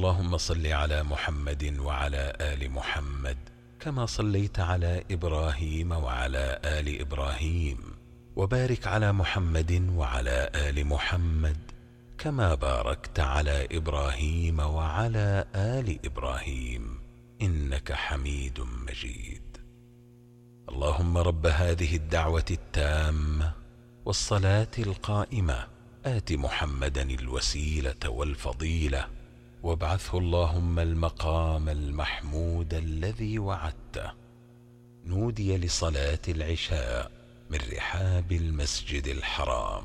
اللهم صل على محمد وعلى آل محمد كما صليت على إبراهيم وعلى آل إبراهيم، وبارك على محمد وعلى آل محمد كما باركت على إبراهيم وعلى آل إبراهيم إنك حميد مجيد. اللهم رب هذه الدعوة التامة والصلاة القائمة آت محمدا الوسيلة والفضيلة وابعثه اللهم المقام المحمود الذي وعدته. نودي لصلاة العشاء من رحاب المسجد الحرام.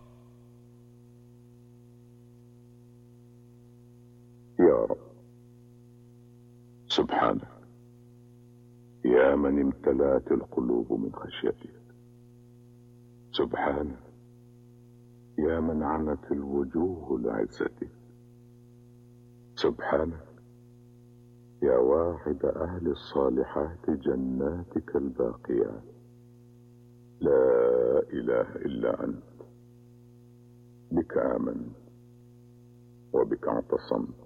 يا رب سبحانك يا من امتلأت القلوب من خشيتك، سبحانك يا من عنت الوجوه لعزتك، سبحانك يا واحد أهل الصالحات جناتك الباقيات. لا إله إلا أنت، بك آمنت وبك اعتصمت.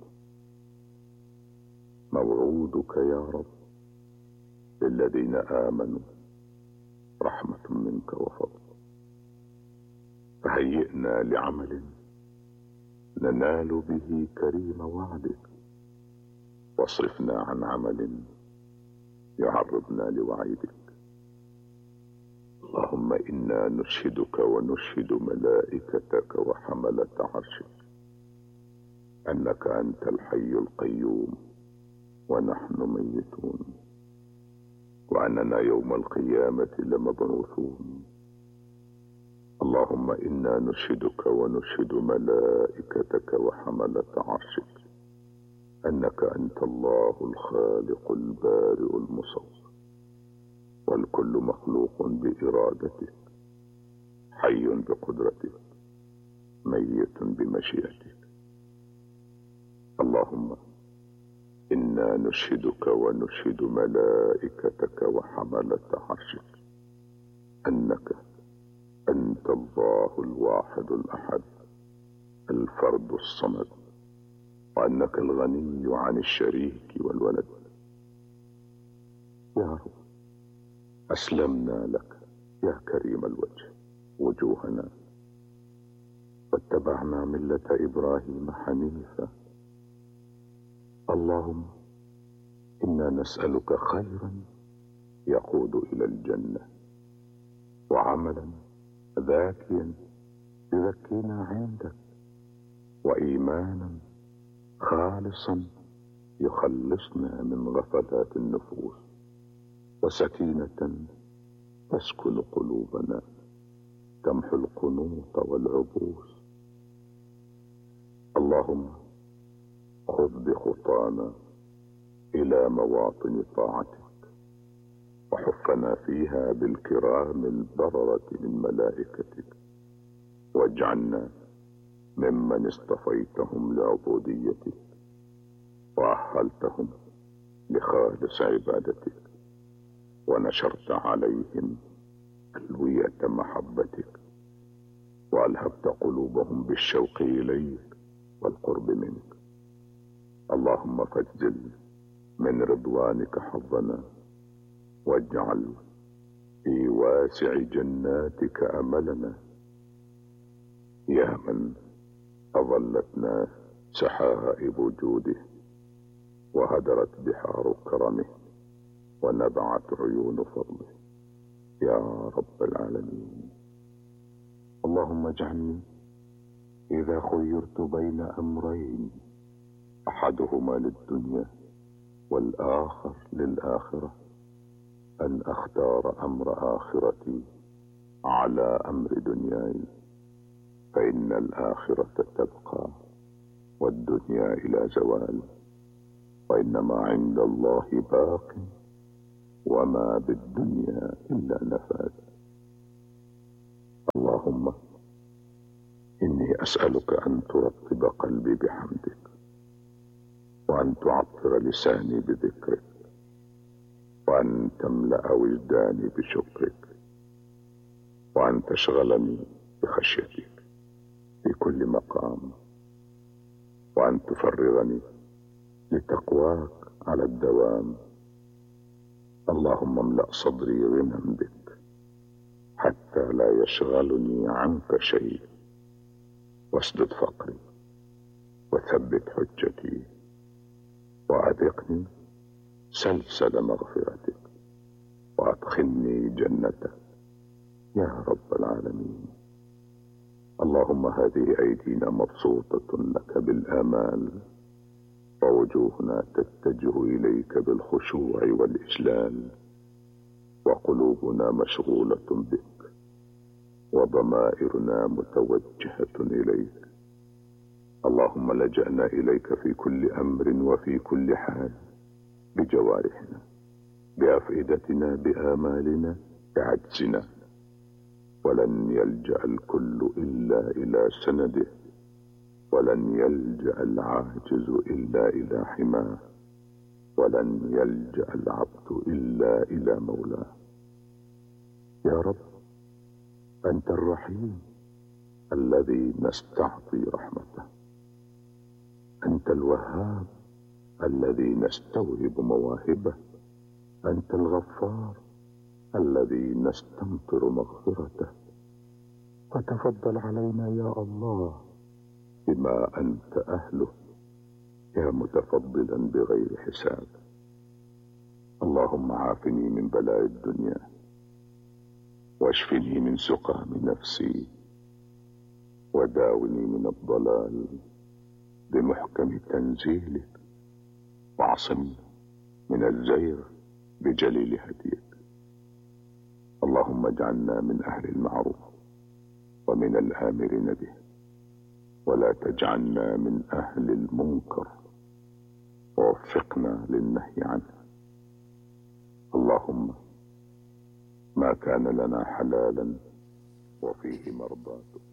موعودك يا رب للذين آمنوا رحمة منك وفضل، فهيئنا لعمل ننال به كريم وعدك، واصرفنا عن عمل يعرضنا لوعيدك. اللهم إنا نشهدك ونشهد ملائكتك وحملة عرشك أنك أنت الحي القيوم ونحن ميتون، وأننا يوم القيامة لمبعوثون. اللهم إنا نشهدك ونشهد ملائكتك وحملة عرشك أنك أنت الله الخالق البارئ المصور، والكل مخلوق بإرادتك، حي بقدرتك، ميت بمشيئتك. اللهم إنا نشهدك ونشهد ملائكتك وحملة عرشك أنك أنت الله الواحد الأحد الفرد الصمد، وأنك الغني عن الشريك والولد. يا رب أسلمنا لك يا كريم الوجه وجوهنا، واتبعنا ملة إبراهيم حنيفا. اللهم إنا نسألك خيرا يقود إلى الجنة، وعملا ذاكيا يذكينا عندك، وإيمانا خالصا يخلصنا من غفلات النفوس، وسكينة تسكن قلوبنا تمحو القنوط والعبوس. اللهم خذ بخطانا إلى مواطن طاعتك، وحفنا فيها بالكرام البررة من ملائكتك، واجعلنا ممن اصطفيتهم لعبوديتك وأهلتهم لخالص عبادتك، ونشرت عليهم ألوية محبتك، وألهبت قلوبهم بالشوق إليك والقرب منك. اللهم فاجزل من رضوانك حظنا، واجعل في واسع جناتك أملنا. يا من أظلتنا سحائب جوده، وهدرت بحار كرمه، ونبعت عيون فضله، يا رب العالمين. اللهم اجعلني إذا خيرت بين أمرين أحدهما للدنيا والآخر للآخرة أن أختار أمر آخرتي على أمر دنياي، فإن الآخرة تبقى والدنيا إلى زوال، وإنما عند الله باق، وما بالدنيا إلا نفاد. اللهم إني أسألك أن ترطب قلبي بحمدك، وأن تعطر لساني بذكرك، وأن تملأ وجداني بشكرك، وأن تشغلني بخشيتك في كل مقام، وأن تفرغني لتقواك على الدوام. اللهم املأ صدري غنى بك حتى لا يشغلني عنك شيء، واسدد فقري وثبت حجتي، وأذقني سلسل مغفرتك، وأدخلني جنتك يا رب العالمين. اللهم هذه أيدينا مبسوطة لك بالآمال، ووجوهنا تتجه إليك بالخشوع والإجلال، وقلوبنا مشغولة بك، وضمائرنا متوجهة إليك. اللهم لجأنا إليك في كل أمر وفي كل حال، بجوارحنا، بأفئدتنا، بآمالنا، بعجزنا، ولن يلجأ الكل إلا إلى سنده، ولن يلجأ العاجز إلا إلى حماه، ولن يلجأ العبد إلا إلى مولاه. يا رب، أنت الرحيم الذي نستعطي رحمته، أنت الوهاب الذي نستوهب مواهبه، أنت الغفار الذي نستمطر مغفرته. فتفضل علينا يا الله بما أنت أهله، يا متفضلا بغير حساب. اللهم عافني من بلاء الدنيا، واشفني من سقام نفسي، وداوني من الضلال بمحكم تنزيلك، واعصمني من الزيغ بجليل هديك. اللهم اجعلنا من أهل المعروف ومن الآمرين به، ولا تجعلنا من أهل المنكر، ووفقنا للنهي عنه. اللهم ما كان لنا حلالا وفيه مرضاتك